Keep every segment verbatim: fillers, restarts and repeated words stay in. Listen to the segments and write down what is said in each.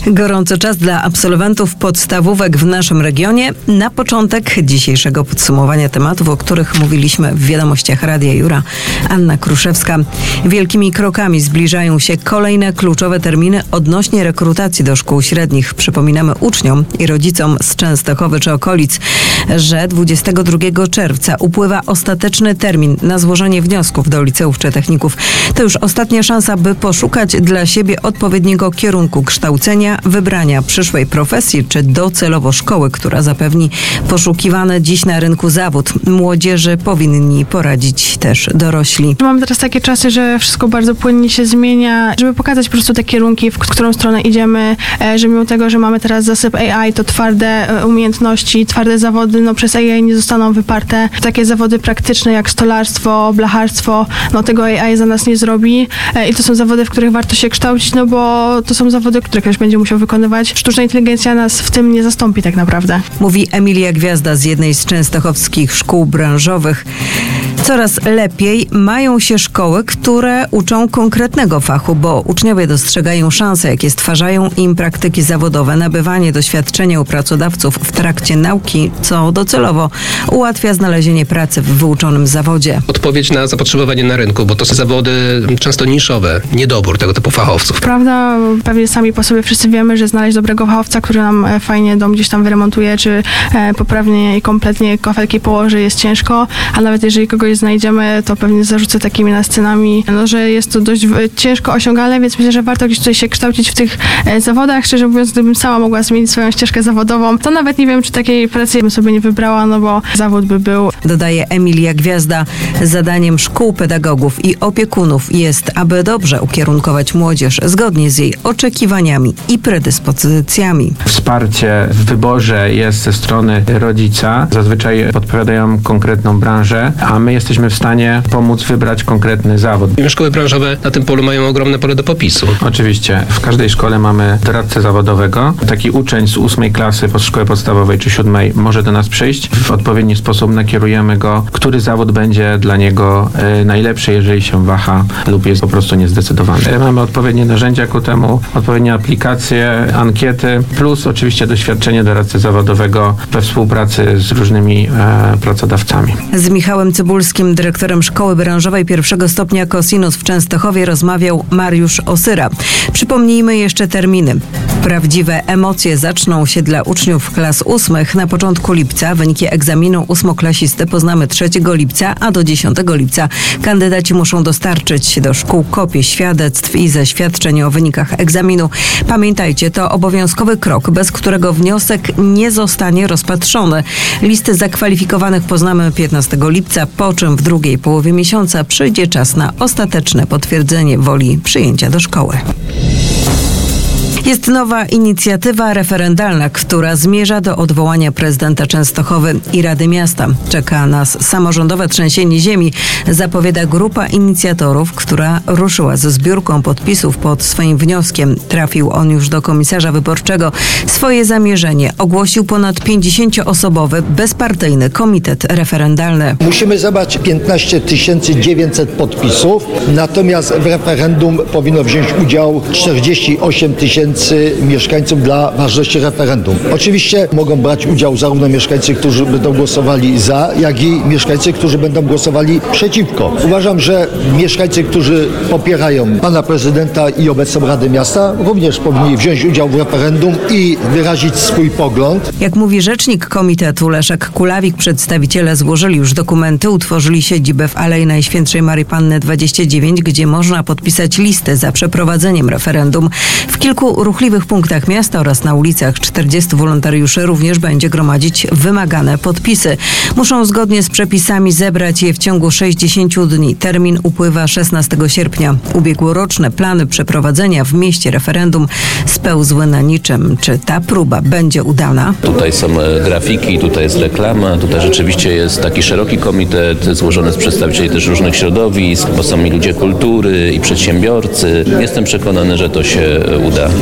Gorący czas dla absolwentów podstawówek w naszym regionie. Na początek dzisiejszego podsumowania tematów, o których mówiliśmy w wiadomościach Radia Jura, Anna Kruszewska. Wielkimi krokami zbliżają się kolejne kluczowe terminy odnośnie rekrutacji do szkół średnich. Przypominamy uczniom i rodzicom z Częstochowy czy okolic, że dwudziestego drugiego czerwca upływa ostateczny termin na złożenie wniosków do liceów czy techników. To już ostatnia szansa, by poszukać dla siebie odpowiedniego kierunku kształcenia, wybrania przyszłej profesji czy docelowo szkoły, która zapewni poszukiwany dziś na rynku zawód. Młodzieży powinni poradzić też dorośli. Mamy teraz takie czasy, że wszystko bardzo płynnie się zmienia, żeby pokazać po prostu te kierunki, w którą stronę idziemy, że mimo tego, że mamy teraz zasyp A I, to twarde umiejętności, twarde zawody, no przez A I nie zostaną wyparte. Takie zawody praktyczne jak stolarstwo, blacharstwo, no tego A I za nas nie zrobi i to są zawody, w których warto się kształcić, no bo to są zawody, które ktoś będzie musiał wykonywać. Sztuczna inteligencja nas w tym nie zastąpi tak naprawdę. Mówi Emilia Gwiazda z jednej z częstochowskich szkół branżowych. Coraz lepiej mają się szkoły, które uczą konkretnego fachu, bo uczniowie dostrzegają szanse, jakie stwarzają im praktyki zawodowe, nabywanie doświadczenia u pracodawców w trakcie nauki, co docelowo ułatwia znalezienie pracy w wyuczonym zawodzie. Odpowiedź na zapotrzebowanie na rynku, bo to są zawody często niszowe, niedobór tego typu fachowców. Prawda, pewnie sami po sobie wszyscy wiemy, że znaleźć dobrego fachowca, który nam fajnie dom gdzieś tam wyremontuje, czy poprawnie i kompletnie kafelki położy, jest ciężko, a nawet jeżeli kogoś znajdziemy, to pewnie zarzucę takimi nascenami, no, że jest to dość ciężko osiągalne, więc myślę, że warto gdzieś tutaj się kształcić w tych zawodach. Szczerze mówiąc, gdybym sama mogła zmienić swoją ścieżkę zawodową, to nawet nie wiem, czy takiej pracy bym sobie nie wybrała, no bo zawód by był. Dodaje Emilia Gwiazda. Zadaniem szkół, pedagogów i opiekunów jest, aby dobrze ukierunkować młodzież zgodnie z jej oczekiwaniami i predyspozycjami. Wsparcie w wyborze jest ze strony rodzica. Zazwyczaj podpowiadają konkretną branżę, a my jesteśmy w stanie pomóc wybrać konkretny zawód. Szkoły branżowe na tym polu mają ogromne pole do popisu. Oczywiście. W każdej szkole mamy doradcę zawodowego. Taki uczeń z ósmej klasy po szkole podstawowej czy siódmej może do nas przyjść. W odpowiedni sposób nakierujemy go, który zawód będzie dla niego y, najlepszy, jeżeli się waha lub jest po prostu niezdecydowany. Mamy odpowiednie narzędzia ku temu, odpowiednie aplikacje, ankiety, plus oczywiście doświadczenie doradcy zawodowego we współpracy z różnymi e, pracodawcami. Z Michałem Cybulskim, dyrektorem szkoły branżowej pierwszego stopnia Cosinus w Częstochowie, rozmawiał Mariusz Osyra. Przypomnijmy jeszcze terminy. Prawdziwe emocje zaczną się dla uczniów klas ósmych na początku lipca. Wyniki egzaminu ósmoklasisty poznamy trzeciego lipca, a do dziesiątego lipca kandydaci muszą dostarczyć do szkół kopie świadectw i zaświadczeń o wynikach egzaminu. Pamiętajcie, to obowiązkowy krok, bez którego wniosek nie zostanie rozpatrzony. Listy zakwalifikowanych poznamy piętnastego lipca, po czym w drugiej połowie miesiąca przyjdzie czas na ostateczne potwierdzenie woli przyjęcia do szkoły. Jest nowa inicjatywa referendalna, która zmierza do odwołania prezydenta Częstochowy i Rady Miasta. Czeka nas samorządowe trzęsienie ziemi, zapowiada grupa inicjatorów, która ruszyła ze zbiórką podpisów pod swoim wnioskiem. Trafił on już do komisarza wyborczego. Swoje zamierzenie ogłosił ponad pięćdziesięcioosobowy, bezpartyjny komitet referendalny. Musimy zebrać piętnaście tysięcy dziewięćset podpisów, natomiast w referendum powinno wziąć udział czterdzieści osiem tysięcy mieszkańców dla ważności referendum. Oczywiście mogą brać udział zarówno mieszkańcy, którzy będą głosowali za, jak i mieszkańcy, którzy będą głosowali przeciwko. Uważam, że mieszkańcy, którzy popierają pana prezydenta i obecną Radę Miasta, również powinni wziąć udział w referendum i wyrazić swój pogląd. Jak mówi rzecznik komitetu Leszek Kulawik, przedstawiciele złożyli już dokumenty, utworzyli siedzibę w Alei Najświętszej Maryi Panny dwadzieścia dziewięć, gdzie można podpisać listę za przeprowadzeniem referendum. W kilku ruchliwych punktach miasta oraz na ulicach czterdziestu wolontariuszy również będzie gromadzić wymagane podpisy. Muszą zgodnie z przepisami zebrać je w ciągu sześćdziesięciu dni. Termin upływa szesnastego sierpnia. Ubiegłoroczne plany przeprowadzenia w mieście referendum spełzły na niczym. Czy ta próba będzie udana? Tutaj są grafiki, tutaj jest reklama, tutaj rzeczywiście jest taki szeroki komitet złożony z przedstawicieli też różnych środowisk, bo są i ludzie kultury, i przedsiębiorcy. Jestem przekonany, że to się uda.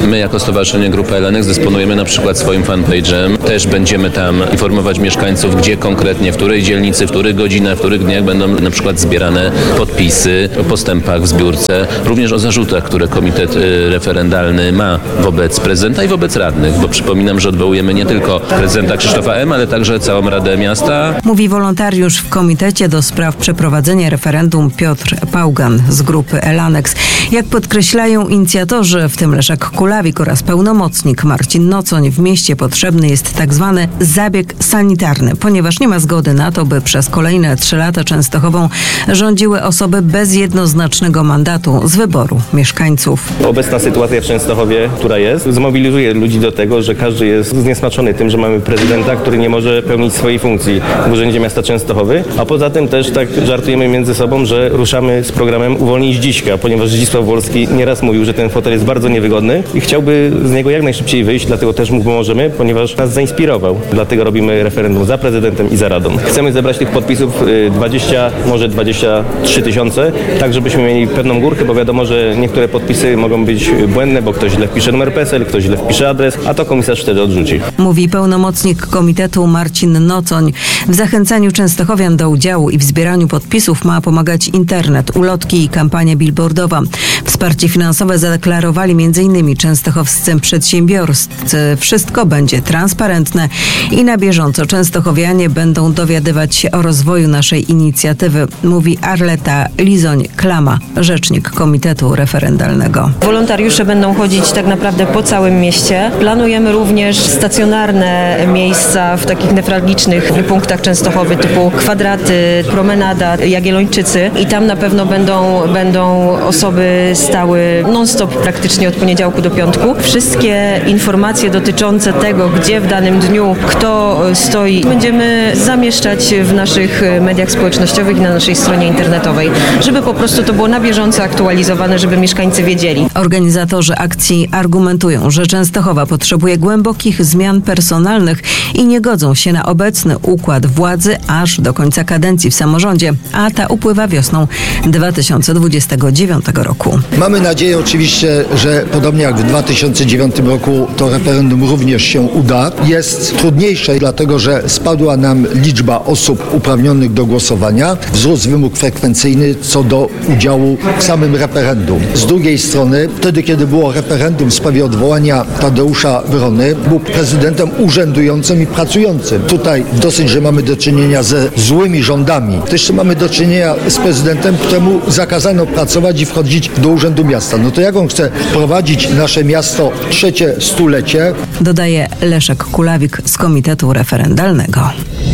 My jako Stowarzyszenie Grupa Elenex dysponujemy na przykład swoim fanpage'em. Też będziemy tam informować mieszkańców, gdzie konkretnie, w której dzielnicy, w których godzinach, w których dniach będą na przykład zbierane podpisy o postępach w zbiórce, również o zarzutach, które komitet referendalny ma wobec prezydenta i wobec radnych, bo przypominam, że odwołujemy nie tylko prezydenta Krzysztofa M., ale także całą Radę Miasta. Mówi wolontariusz w Komitecie do Spraw Przeprowadzenia Referendum Piotr Pałgan z grupy Elanex. Jak podkreślają inicjatorzy, w tym Leszek Kulawik oraz pełnomocnik Marcin Nocoń, w mieście potrzebny jest tak zwany zabieg sanitarny, ponieważ nie ma zgody na to, by przez kolejne trzy lata Częstochową rządziły osoby bez jednoznacznego mandatu z wyboru mieszkańców. Obecna sytuacja w Częstochowie, która jest, zmobilizuje ludzi do tego, że każdy jest zniesmaczony tym, że mamy prezydenta, który nie może pełnić swojej funkcji w Urzędzie Miasta Częstochowy, a poza tym też tak żartujemy między sobą, że ruszamy z programem Uwolnij Zdziśka, ponieważ Zdzisław Wolski nieraz mówił, że ten fotel jest bardzo niewygodny i chciałby z niego jak najszybciej wyjść, dlatego też mu pomożemy, ponieważ nas zainspirował. Dlatego robimy referendum za prezydentem i za radą. Chcemy zebrać tych podpisów dwadzieścia, może dwadzieścia trzy tysiące, tak żebyśmy mieli pewną górkę, bo wiadomo, że niektóre podpisy mogą być błędne, bo ktoś źle wpisze numer P E S E L, ktoś źle wpisze adres, a to komisarz wtedy odrzuci. Mówi pełnomocnik komitetu Marcin Nocoń. W zachęcaniu częstochowian do udziału i w zbieraniu podpisów ma pomagać internet, ulotki i kampania billboardowa. Wsparcie finansowe zadeklarowali m.in. częstochowscy przedsiębiorcy. Wszystko będzie transparentne i na bieżąco częstochowianie będą dowiadywać się o rozwoju naszej inicjatywy, mówi Arleta Lizoń-Klama, rzecznik Komitetu Referendalnego. Wolontariusze będą chodzić tak naprawdę po całym mieście. Planujemy również stacjonarne miejsca w takich newralgicznych punktach Częstochowy typu Kwadraty, Promenada, Jagiellończycy i tam na pewno będą, będą osoby stały non-stop praktycznie od poniedziałku do piątku. Wszystkie informacje dotyczące tego, gdzie w danym dniu kto stoi, będziemy zamieszczać w naszych mediach społecznościowych i na naszej stronie internetowej, żeby po prostu to było na bieżąco aktualizowane, żeby mieszkańcy wiedzieli. Organizatorzy akcji argumentują, że Częstochowa potrzebuje głębokich zmian personalnych i nie godzą się na obecny układ władzy aż do końca kadencji w samorządzie, a ta upływa wiosną dwa tysiące dwudziestego dziewiątego roku. Mamy nadzieję oczywiście, że podobnie jak w dwa tysiące dziewiątym roku to referendum również się uda. Jest trudniejsze, dlatego że spadła nam liczba osób uprawnionych do głosowania, wzrósł wymóg frekwencyjny co do udziału w samym referendum. Z drugiej strony, wtedy kiedy było referendum w sprawie odwołania Tadeusza Wrony, był prezydentem urzędującym i pracującym. Tutaj dosyć, że mamy do czynienia ze złymi rządami. To jeszcze mamy do czynienia z prezydentem, któremu zakazano pracować i wchodzić do Urzędu Miasta. No to jak on chce prowadzić nasze miasto w trzecie stulecie? Dodaje Leszek Kulawik z Komitetu Referendalnego.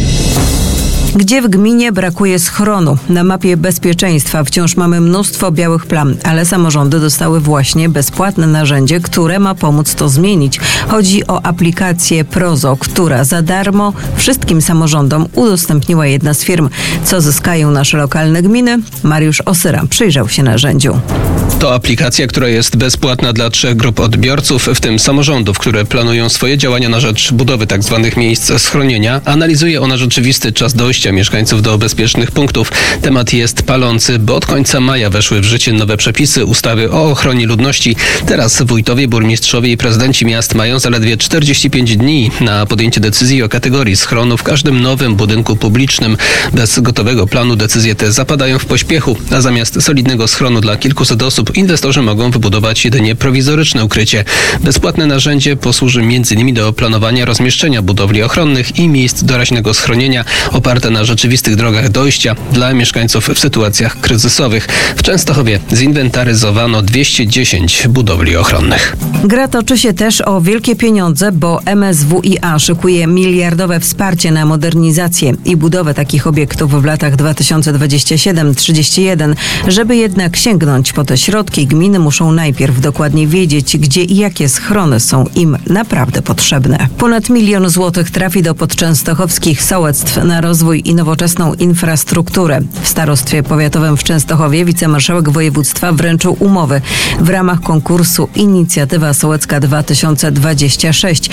Gdzie w gminie brakuje schronu? Na mapie bezpieczeństwa wciąż mamy mnóstwo białych plam, ale samorządy dostały właśnie bezpłatne narzędzie, które ma pomóc to zmienić. Chodzi o aplikację Prozo, która za darmo wszystkim samorządom udostępniła jedna z firm. Co zyskają nasze lokalne gminy? Mariusz Osyra przyjrzał się narzędziu. To aplikacja, która jest bezpłatna dla trzech grup odbiorców, w tym samorządów, które planują swoje działania na rzecz budowy tzw. miejsc schronienia. Analizuje ona rzeczywisty czas dojścia mieszkańców do bezpiecznych punktów. Temat jest palący, bo od końca maja weszły w życie nowe przepisy ustawy o ochronie ludności. Teraz wójtowie, burmistrzowie i prezydenci miast mają zaledwie czterdzieści pięć dni na podjęcie decyzji o kategorii schronu w każdym nowym budynku publicznym. Bez gotowego planu decyzje te zapadają w pośpiechu, a zamiast solidnego schronu dla kilkuset osób inwestorzy mogą wybudować jedynie prowizoryczne ukrycie. Bezpłatne narzędzie posłuży między innymi do planowania rozmieszczenia budowli ochronnych i miejsc doraźnego schronienia oparte na rzeczywistych drogach dojścia dla mieszkańców w sytuacjach kryzysowych. W Częstochowie zinwentaryzowano dwieście dziesięć budowli ochronnych. Gra toczy się też o wielkie pieniądze, bo M S W I A szykuje miliardowe wsparcie na modernizację i budowę takich obiektów w latach dwa tysiące dwudziestym siódmym do trzydziestego pierwszego. Żeby jednak sięgnąć po te środki, gminy muszą najpierw dokładnie wiedzieć, gdzie i jakie schrony są im naprawdę potrzebne. Ponad milion złotych trafi do podczęstochowskich sołectw na rozwój i nowoczesną infrastrukturę. W starostwie powiatowym w Częstochowie wicemarszałek województwa wręczył umowy w ramach konkursu Inicjatywa Sołecka dwa tysiące dwudziesty szósty. W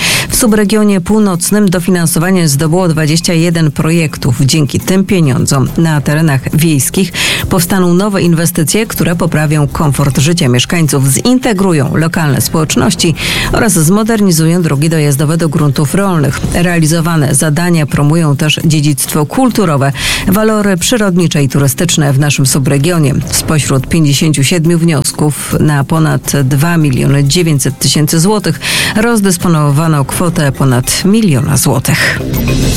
subregionie północnym dofinansowanie zdobyło dwadzieścia jeden projektów. Dzięki tym pieniądzom na terenach wiejskich powstaną nowe inwestycje, które poprawią komfort życia mieszkańców, zintegrują lokalne społeczności oraz zmodernizują drogi dojazdowe do gruntów rolnych. Realizowane zadania promują też dziedzictwo kulturowe, walory przyrodnicze i turystyczne w naszym subregionie. Spośród pięćdziesięciu siedmiu wniosków na ponad dwa miliony dziewięćset tysięcy złotych rozdysponowano kwotę ponad miliona złotych.